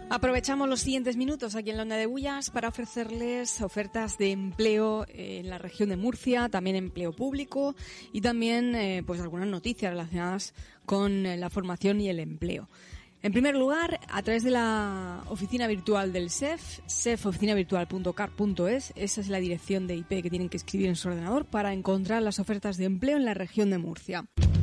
Aprovechamos los siguientes minutos aquí en la Onda de Bullas para ofrecerles ofertas de empleo en la región de Murcia, también empleo público y también pues algunas noticias relacionadas con la formación y el empleo. En primer lugar, a través de la oficina virtual del SEF, sefoficinavirtual.car.es, esa es la dirección de IP que tienen que escribir en su ordenador para encontrar las ofertas de empleo en la región de Murcia.